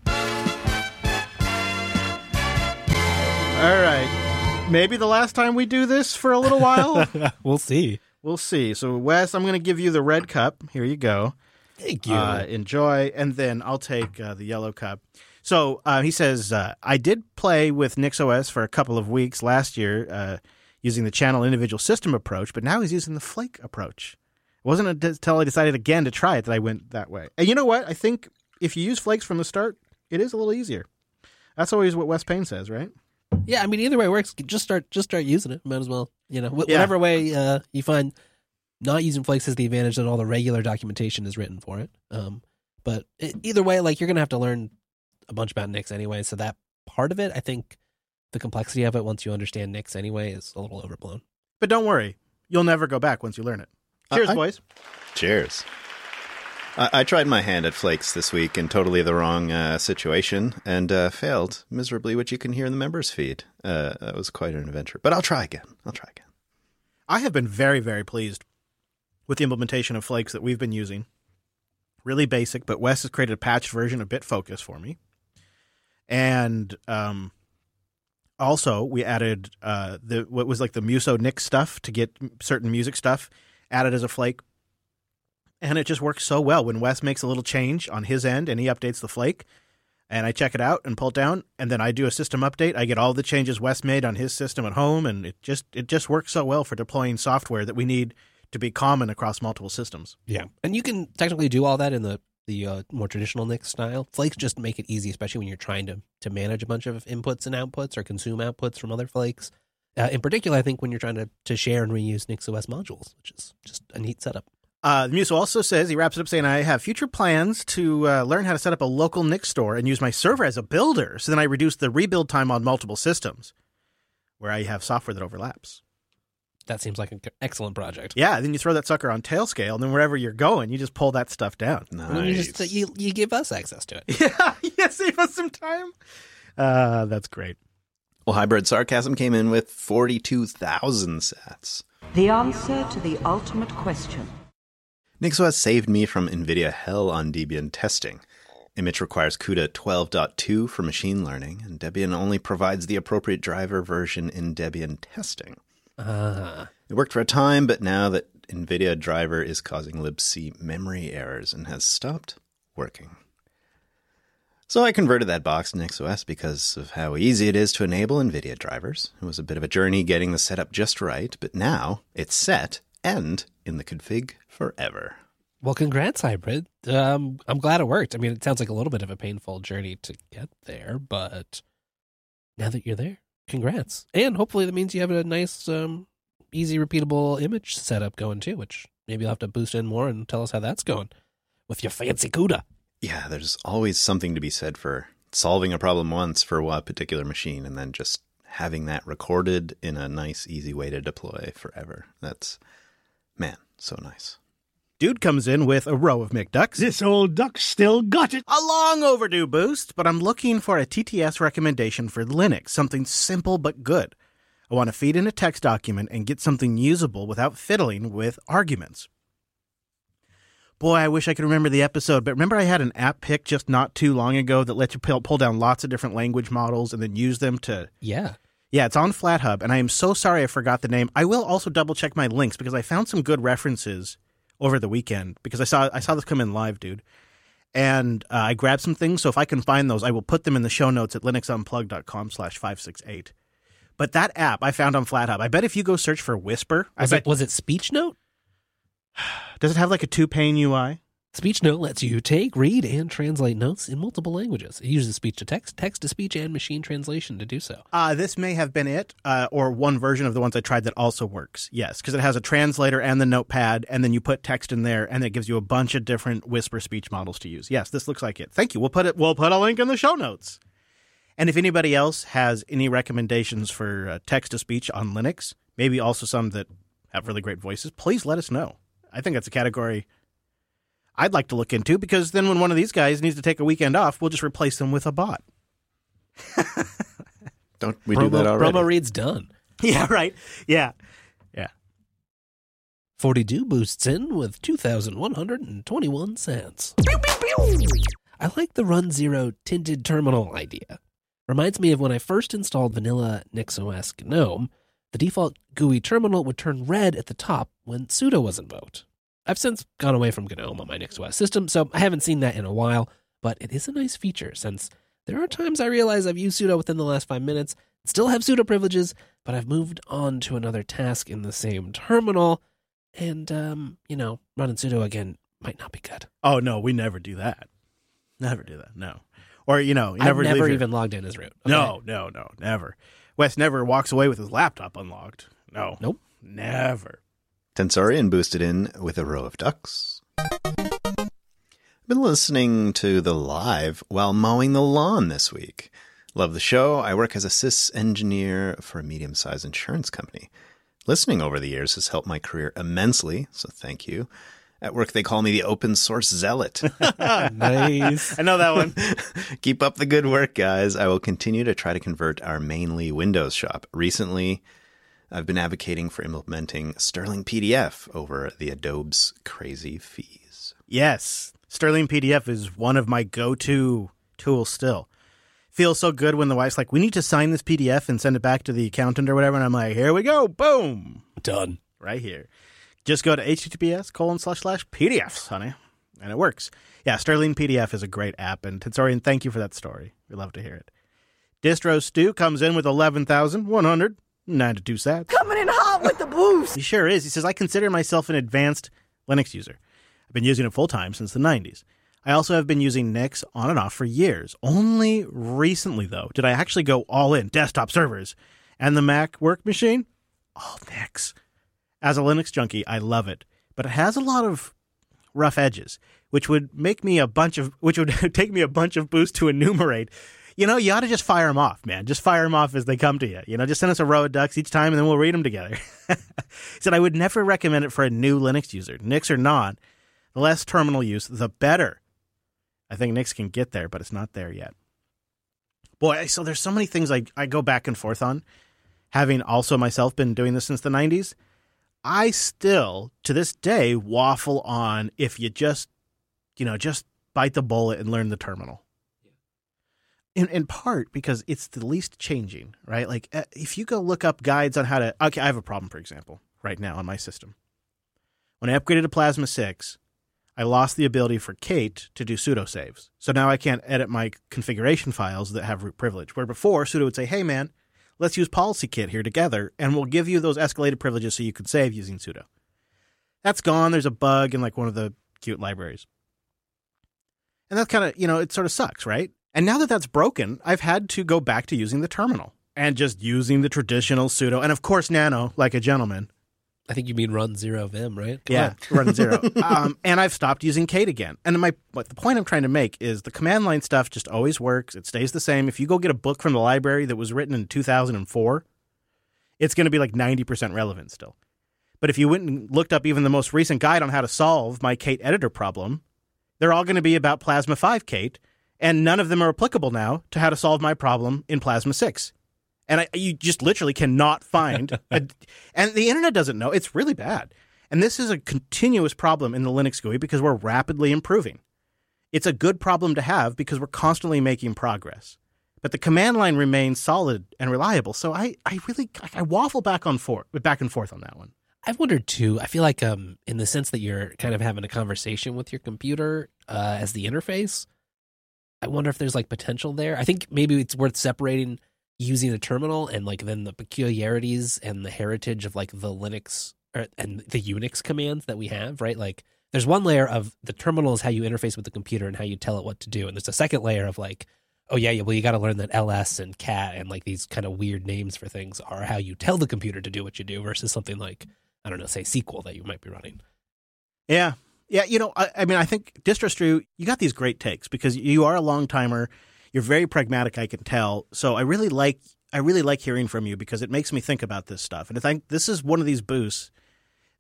right. Maybe the last time we do this for a little while. We'll see. We'll see. So, Wes, I'm going to give you the red cup. Here you go. Thank you. Enjoy. And then I'll take the yellow cup. So he says, I did play with NixOS for a couple of weeks last year using the channel individual system approach, but now he's using the flake approach. It wasn't until I decided again to try it that I went that way. And you know what? I think if you use flakes from the start, it is a little easier. That's always what Wes Payne says, right? Yeah, I mean, either way works. Just start using it. Might as well, whatever way you find. Not using flakes has the advantage that all the regular documentation is written for it. But either way, like, you're gonna have to learn a bunch about Nix anyway. So that part of it, I think, the complexity of it once you understand Nix anyway, is a little overblown. But don't worry, you'll never go back once you learn it. Cheers, boys. Cheers. I tried my hand at flakes this week in totally the wrong situation and failed miserably, which you can hear in the members feed. That was quite an adventure. But I'll try again. I have been very, very pleased with the implementation of flakes that we've been using. Really basic, but Wes has created a patched version of BitFocus for me. And also, we added what was like the Muso Nix stuff to get certain music stuff added as a flake. And it just works so well when Wes makes a little change on his end and he updates the flake. And I check it out and pull it down, and then I do a system update. I get all the changes Wes made on his system at home, and it just works so well for deploying software that we need to be common across multiple systems. Yeah, and you can technically do all that in the more traditional Nix style. Flakes just make it easy, especially when you're trying to manage a bunch of inputs and outputs or consume outputs from other flakes. In particular, I think when you're trying to share and reuse NixOS modules, which is just a neat setup. Muso also says, he wraps it up saying, I have future plans to learn how to set up a local Nix store and use my server as a builder, so then I reduce the rebuild time on multiple systems where I have software that overlaps. That seems like an excellent project. Yeah, then you throw that sucker on Tailscale, and then wherever you're going, you just pull that stuff down. Nice. You give us access to it. Yeah, save us some time. That's great. Well, Hybrid Sarcasm came in with 42,000 sats. The answer to the ultimate question. NixOS saved me from NVIDIA hell on Debian testing. Image requires CUDA 12.2 for machine learning, and Debian only provides the appropriate driver version in Debian testing. It worked for a time, but now that NVIDIA driver is causing libc memory errors and has stopped working. So I converted that box to NixOS because of how easy it is to enable NVIDIA drivers. It was a bit of a journey getting the setup just right, but now it's set and in the config forever. Well, congrats, Hybrid. I'm glad it worked. I mean, it sounds like a little bit of a painful journey to get there, but now that you're there, congrats. And hopefully that means you have a nice, easy, repeatable image setup going too, which maybe you'll have to boost in more and tell us how that's going with your fancy CUDA. Yeah, there's always something to be said for solving a problem once for a particular machine and then just having that recorded in a nice, easy way to deploy forever. That's, man, so nice. Dude comes in with a row of McDucks. This old duck still got it. A long overdue boost, but I'm looking for a TTS recommendation for Linux, something simple but good. I want to feed in a text document and get something usable without fiddling with arguments. Boy, I wish I could remember the episode, but remember I had an app pick just not too long ago that lets you pull down lots of different language models and then use them to... Yeah, it's on FlatHub, and I am so sorry I forgot the name. I will also double-check my links because I found some good references over the weekend because I saw this come in live, dude. And I grabbed some things, so if I can find those, I will put them in the show notes at linuxunplugged.com/568. But that app I found on FlatHub, I bet if you go search for Whisper... Was it Speech Note? Does it have like a 2-pane UI? Speech Note lets you take, read, and translate notes in multiple languages. It uses speech to text, text to speech, and machine translation to do so. This may have been it, or one version of the ones I tried that also works. Yes, because it has a translator and the notepad, and then you put text in there, and it gives you a bunch of different Whisper speech models to use. Yes, this looks like it. Thank you. We'll put a link in the show notes. And if anybody else has any recommendations for text to speech on Linux, maybe also some that have really great voices, please let us know. I think that's a category I'd like to look into, because then when one of these guys needs to take a weekend off, we'll just replace them with a bot. Don't we do that already? Promo read's done. Yeah, right. Yeah. 42 boosts in with 2,121 cents. I like the Run Zero tinted terminal idea. Reminds me of when I first installed vanilla NixOS GNOME, the default GUI terminal would turn red at the top when sudo was invoked. I've since gone away from GNOME on my NixOS system, so I haven't seen that in a while, but it is a nice feature since there are times I realize I've used sudo within the last 5 minutes, still have sudo privileges, but I've moved on to another task in the same terminal, and, running sudo again might not be good. Oh, no, we never do that. Never do that, no. Or, I've never even logged in as root. Okay. No, never. Wes never walks away with his laptop unlocked. No. Nope. Never. Tensorian boosted in with a row of ducks. I've been listening to the live while mowing the lawn this week. Love the show. I work as a sys engineer for a medium-sized insurance company. Listening over the years has helped my career immensely, so thank you. At work, they call me the open source zealot. Nice. I know that one. Keep up the good work, guys. I will continue to try to convert our mainly Windows shop. Recently, I've been advocating for implementing Sterling PDF over the Adobe's crazy fees. Yes. Sterling PDF is one of my go-to tools still. Feels so good when the wife's like, we need to sign this PDF and send it back to the accountant or whatever. And I'm like, here we go. Boom. Done. Right here. Just go to https://PDFs, honey. And it works. Yeah, Sterling PDF is a great app. And Tensorian, thank you for that story. We love to hear it. Distro Stu comes in with 11,192 sats. Coming in hot with the boost. He sure is. He says, I consider myself an advanced Linux user. I've been using it full-time since the 90s. I also have been using Nix on and off for years. Only recently, though, did I actually go all in, desktop servers. And the Mac work machine? All Nix. As a Linux junkie, I love it. But it has a lot of rough edges, which would take me a bunch of boosts to enumerate. You ought to just fire them off, man. Just fire them off as they come to you. Just send us a row of ducks each time, and then we'll read them together. He said, I would never recommend it for a new Linux user. Nix or not, the less terminal use, the better. I think Nix can get there, but it's not there yet. Boy, so there's so many things I go back and forth on. Having also myself been doing this since the 90s, I still, to this day, waffle on if you just bite the bullet and learn the terminal. In part because it's the least changing, right? Like, if you go look up guides on how to... Okay, I have a problem, for example, right now on my system. When I upgraded to Plasma 6... I lost the ability for Kate to do sudo saves. So now I can't edit my configuration files that have root privilege. Where before, sudo would say, hey, man, let's use PolicyKit here together, and we'll give you those escalated privileges so you can save using sudo. That's gone. There's a bug in one of the cute libraries. And that's kind of, it sort of sucks, right? And now that that's broken, I've had to go back to using the terminal and just using the traditional sudo. And of course, nano, like a gentleman. I think you mean Run Zero Vim, right? Run Zero. And I've stopped using Kate again. And the point I'm trying to make is the command line stuff just always works. It stays the same. If you go get a book from the library that was written in 2004, it's going to be 90% relevant still. But if you went and looked up even the most recent guide on how to solve my Kate editor problem, they're all going to be about Plasma 5 Kate, and none of them are applicable now to how to solve my problem in Plasma 6. And you just literally cannot find, and the internet doesn't know. It's really bad. And this is a continuous problem in the Linux GUI because we're rapidly improving. It's a good problem to have because we're constantly making progress. But the command line remains solid and reliable. So I waffle back and forth on that one. I've wondered too. I feel like in the sense that you're kind of having a conversation with your computer as the interface, I wonder if there's potential there. I think maybe it's worth separating using a terminal and then the peculiarities and the heritage of the Linux and the Unix commands that we have, right? There's one layer of the terminal is how you interface with the computer and how you tell it what to do. And there's a second layer of you got to learn that ls and cat and these kind of weird names for things are how you tell the computer to do what you do versus something like, I don't know, say SQL that you might be running. Yeah. Yeah. I think DistroStrew, you got these great takes because you are a long timer. You're very pragmatic, I can tell. So I really like hearing from you because it makes me think about this stuff. And I think this is one of these boosts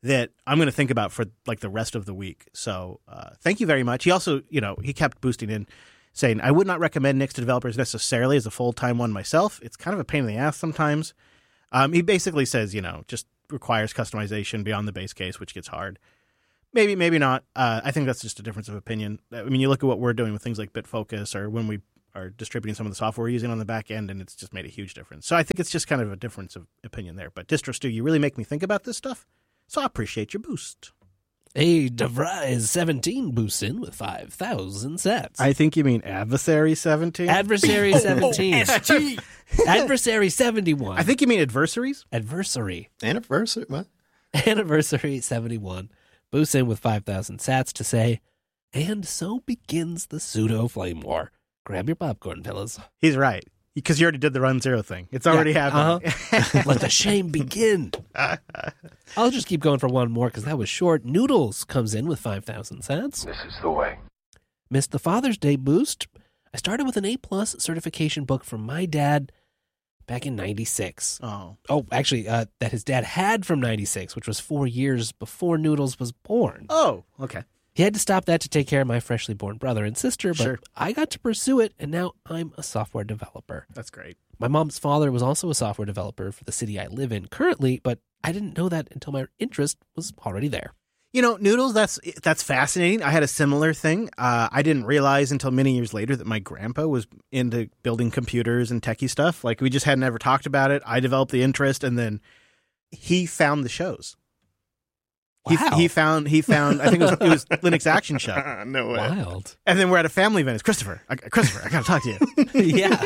that I'm going to think about for like the rest of the week. So thank you very much. He also, he kept boosting in saying, I would not recommend Nix to developers necessarily as a full-time one myself. It's kind of a pain in the ass sometimes. He basically says, just requires customization beyond the base case, which gets hard. Maybe, maybe not. I think that's just a difference of opinion. I mean, you look at what we're doing with things like Bitfocus or when we are distributing some of the software we're using on the back end, and it's just made a huge difference. So I think it's just kind of a difference of opinion there. But DistroStew, you really make me think about this stuff. So I appreciate your boost. A DeVries 17 boosts in with 5,000 sats. I think you mean Adversary 17? Adversary 17. SG. Adversary 71. I think you mean Adversaries? Adversary. Anniversary? What? Anniversary 71 boosts in with 5,000 sats to say, and so begins the pseudo flame war. Grab your popcorn, fellas. He's right. Because you already did the Run Zero thing. It's already happening. Let the shame begin. I'll just keep going for one more because that was short. Noodles comes in with 5,000 sats. This is the way. Missed the Father's Day boost. I started with an A+ certification book from my dad back in 96. Oh, actually, that his dad had from 96, which was 4 years before Noodles was born. Oh, okay. He had to stop that to take care of my freshly born brother and sister, but Sure. I got to pursue it, and now I'm a software developer. That's great. My mom's father was also a software developer for the city I live in currently, but I didn't know that until my interest was already there. Noodles, that's fascinating. I had a similar thing. I didn't realize until many years later that my grandpa was into building computers and techie stuff. Like, we just hadn't ever talked about it. I developed the interest, and then he found the shows. Wow. He found. I think it was Linux Action Shop. No way. Wild. And then we're at a family event. It's Christopher, I got to talk to you. Yeah.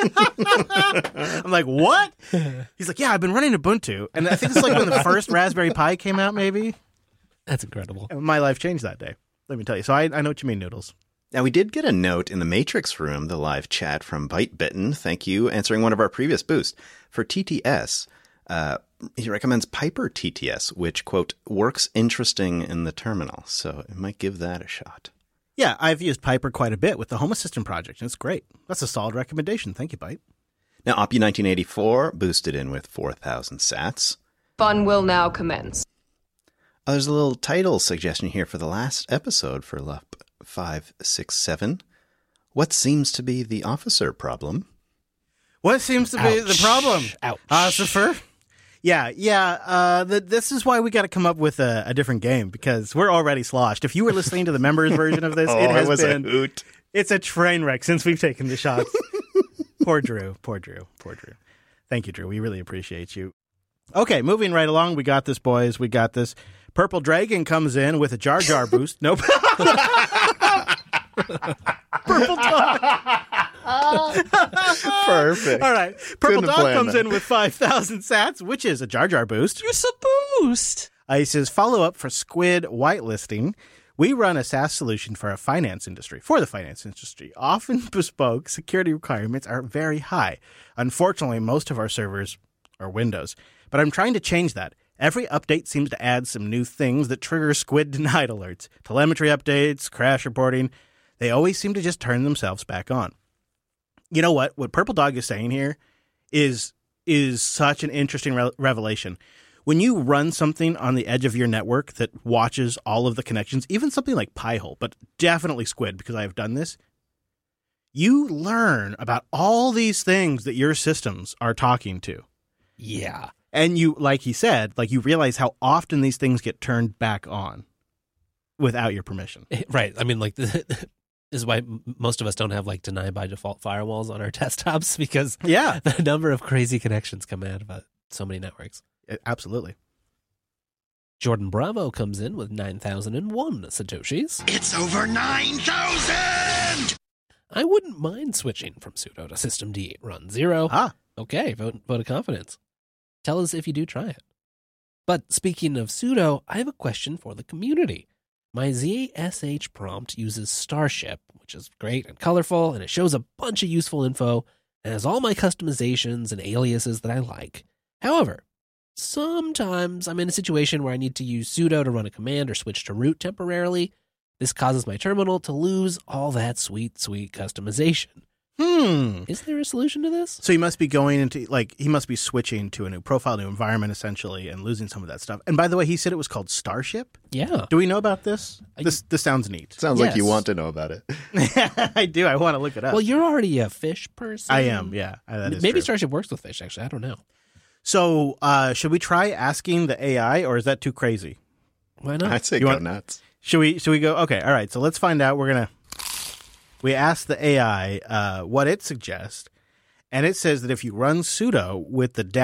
I'm like, what? He's like, yeah, I've been running Ubuntu. And I think it's like when the first Raspberry Pi came out, maybe. That's incredible. And my life changed that day. Let me tell you. So I know what you mean, Noodles. Now, we did get a note in the Matrix room, the live chat from ByteBitten. Thank you. Answering one of our previous boosts. For TTS, he recommends Piper TTS, which, quote, works interesting in the terminal. So it might give that a shot. Yeah, I've used Piper quite a bit with the Home Assistant project, and it's great. That's a solid recommendation. Thank you, Byte. Now, Oppy1984 boosted in with 4,000 sats. Fun will now commence. There's a little title suggestion here for the last episode for LUP 567. What seems to be the officer problem? What seems to be the problem? Ouch. Ossifer? Yeah. This is why we got to come up with a different game, because we're already sloshed. If you were listening to the members version of this, it has been a hoot. It's a train wreck since we've taken the shots. Poor Drew. Thank you, Drew. We really appreciate you. Okay, moving right along. We got this, boys. We got this. Purple Dragon comes in with a Jar Jar boost. Nope. Purple Dog. Perfect. All right. Purple Dog comes in with 5,000 sats, which is a Jar Jar boost. You're a boost. He says, follow up for Squid whitelisting. We run a SaaS solution for the finance industry. Often bespoke security requirements are very high. Unfortunately, most of our servers are Windows. But I'm trying to change that. Every update seems to add some new things that trigger Squid denied alerts. Telemetry updates, crash reporting. They always seem to just turn themselves back on. You know what? What Purple Dog is saying here is such an interesting revelation. When you run something on the edge of your network that watches all of the connections, even something like Pi-hole, but definitely Squid, because I have done this, you learn about all these things that your systems are talking to. Yeah. And you, like he said, you realize how often these things get turned back on without your permission. Right. I mean, this is why most of us don't have deny by default firewalls on our desktops, because the number of crazy connections come out of so many networks. Absolutely. Jordan Bravo comes in with 9,001 Satoshis. It's over 9,000! I wouldn't mind switching from sudo to systemd run 0. Okay, vote of confidence. Tell us if you do try it. But speaking of sudo, I have a question for the community. My ZSH prompt uses Starship, which is great and colorful, and it shows a bunch of useful info, and has all my customizations and aliases that I like. However, sometimes I'm in a situation where I need to use sudo to run a command or switch to root temporarily. This causes my terminal to lose all that sweet, sweet customization. Is there a solution to this? So he must be going into, he must be switching to a new profile, new environment, essentially, and losing some of that stuff. And by the way, he said it was called Starship? Yeah. Do we know about this? This sounds neat. Sounds like you want to know about it. I do. I want to look it up. Well, you're already a fish person. I am, yeah. That is Maybe true. Starship works with fish, actually. I don't know. So should we try asking the AI, or is that too crazy? Why not? I'd say go nuts. Should we go? Okay, all right. So let's find out. We asked the AI what it suggests, and it says that if you run sudo with the